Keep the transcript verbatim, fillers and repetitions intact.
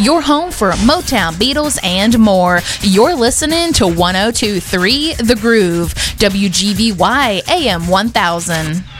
your home for Motown, Beatles, and more. You're listening to one oh two point three The Groove, W G B Y A M one thousand.